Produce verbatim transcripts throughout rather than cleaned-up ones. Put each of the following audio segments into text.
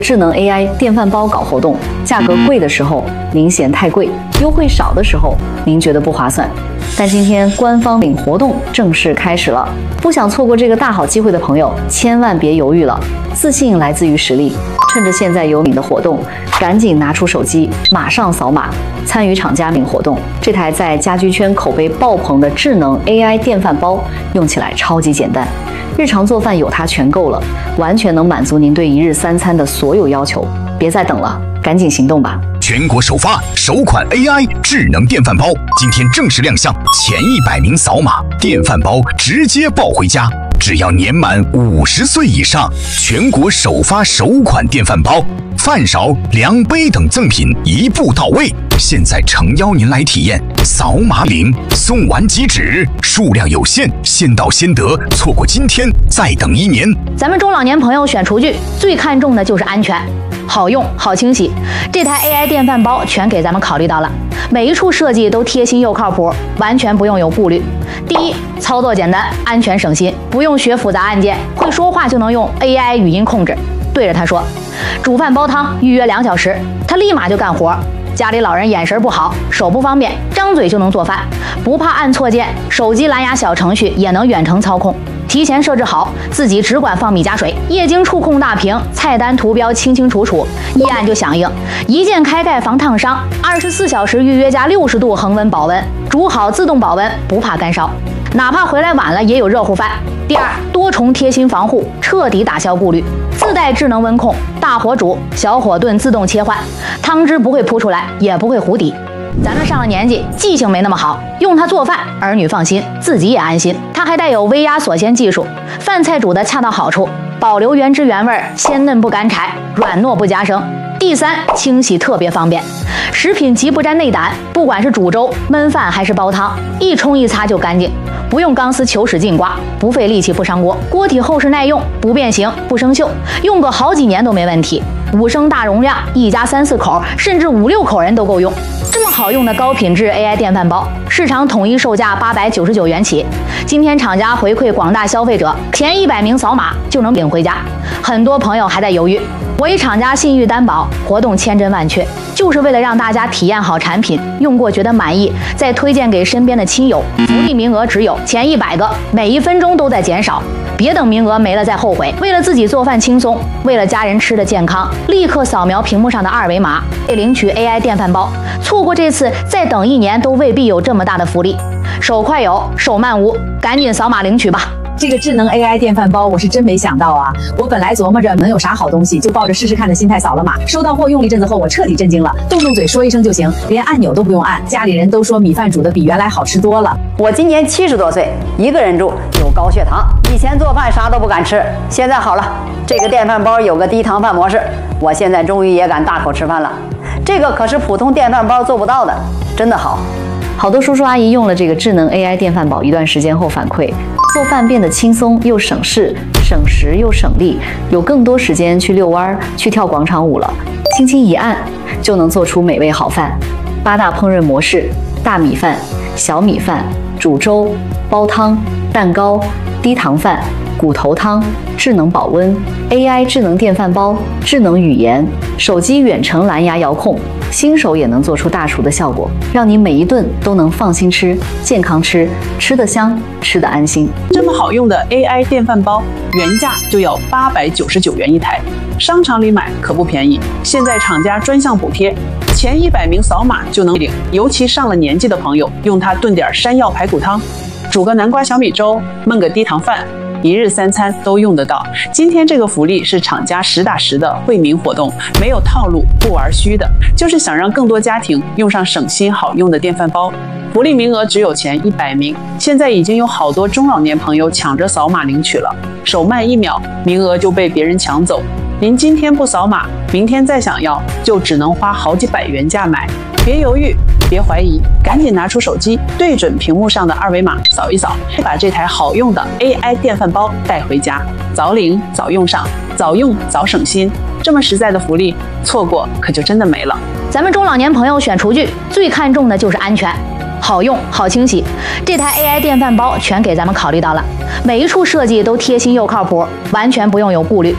智能 A I 电饭煲搞活动，价格贵的时候您嫌太贵，优惠少的时候您觉得不划算。但今天官方领活动正式开始了，不想错过这个大好机会的朋友，千万别犹豫了。自信来自于实力，趁着现在有领的活动，赶紧拿出手机，马上扫码参与厂家领活动。这台在家居圈口碑爆棚的智能 A I 电饭煲，用起来超级简单。日常做饭有它全够了，完全能满足您对一日三餐的所有要求。别再等了，赶紧行动吧！ 全国首发首款 A I 智能电饭煲，今天正式亮相，前一百名扫码，电饭煲直接抱回家。只要年满五十岁以上，全国首发首款电饭煲，饭勺、量杯等赠品一步到位。现在诚邀您来体验，扫码领，送完即止，数量有限，先到先得，错过今天再等一年。 咱们中老年朋友选厨具最看重的就是安全，好用好清洗。这台 A I 电饭煲全给咱们考虑到了，每一处设计都贴心又靠谱，完全不用有顾虑。第一，操作简单，安全省心，不用学复杂按键，会说话就能用 A I 语音控制，对着它说煮饭煲汤，预约两小时，它立马就干活。家里老人眼神不好，手不方便，张嘴就能做饭，不怕按错键，手机蓝牙小程序也能远程操控。提前设置好，自己只管放米加水，液晶触控大屏，菜单图标清清楚楚，一按就响应，一键开盖防烫伤，二十四小时预约加六十度恒温保温，煮好自动保温，不怕干烧，哪怕回来晚了也有热乎饭。第二，多重贴心防护，彻底打消顾虑，自带智能温控，大火煮，小火炖自动切换，汤汁不会扑出来，也不会糊底。咱们上了年纪，记性没那么好，用它做饭，儿女放心，自己也安心。它还带有微压锁鲜技术，饭菜煮得恰到好处，保留原汁原味，鲜嫩不干柴，软糯不夹生。第三，清洗特别方便，食品极不沾内胆，不管是煮粥、焖饭还是煲汤，一冲一擦就干净，不用钢丝球使劲刮，不费力气不伤锅，锅体厚实耐用，不变形不生锈，用个好几年都没问题。五升大容量，一家三四口甚至五六口人都够用。这么好用的高品质 A I 电饭煲，市场统一售价八百九十九元起。今天厂家回馈广大消费者，前一百名扫码就能领回家。很多朋友还在犹豫，我以厂家信誉担保，活动千真万确，就是为了让大家体验好产品，用过觉得满意，再推荐给身边的亲友。福利名额只有前一百个，每一分钟都在减少，别等名额没了再后悔。为了自己做饭轻松，为了家人吃的健康，立刻扫描屏幕上的二维码，领取 A I 电饭煲。错过这次，再等一年都未必有这么大的福利。手快有，手慢无，赶紧扫码领取吧。 这个智能 A I 电饭煲我是真没想到啊！我本来琢磨着能有啥好东西，就抱着试试看的心态扫了码。收到货用了一阵子后，我彻底震惊了，动动嘴说一声就行，连按钮都不用按。家里人都说米饭煮的比原来好吃多了。 我今年七十多岁，一个人住，有高血糖，以前做饭啥都不敢吃，现在好了，这个电饭煲有个低糖饭模式，我现在终于也敢大口吃饭了。这个可是普通电饭煲做不到的，真的好。 好多叔叔阿姨用了这个智能 A I 电饭煲一段时间后反馈，做饭变得轻松又省事，省时又省力，有更多时间去遛弯、去跳广场舞了。轻轻一按，就能做出美味好饭。八大烹饪模式：大米饭、小米饭、煮粥、煲汤、蛋糕、低糖饭、骨头汤、智能保温、A I 智能电饭煲、智能语言、手机远程蓝牙遥控，新手也能做出大厨的效果，让你每一顿都能放心吃、健康吃，吃得香，吃得安心。 这么好用的 A I 电饭煲，原价就要八百九十九元一台，商场里买可不便宜。现在厂家专项补贴，前一百名扫码就能领。尤其上了年纪的朋友，用它炖点山药排骨汤，煮个南瓜小米粥，焖个低糖饭，一日三餐都用得到。今天这个福利是厂家实打实的惠民活动，没有套路，不玩虚的，就是想让更多家庭用上省心好用的电饭煲。福利名额只有前一百名，现在已经有好多中老年朋友抢着扫码领取了，手慢一秒，名额就被别人抢走。您今天不扫码，明天再想要，就只能花好几百元价买。别犹豫，别怀疑，赶紧拿出手机，对准屏幕上的二维码扫一扫，把这台好用的 A I 电饭煲带回家，早领早用上，早用早省心。这么实在的福利，错过可就真的没了。 咱们中老年朋友选厨具最看重的就是安全，好用好清洗。这台 A I 电饭煲全给咱们考虑到了，每一处设计都贴心又靠谱，完全不用有顾虑。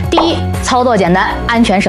第一，操作简单，安全省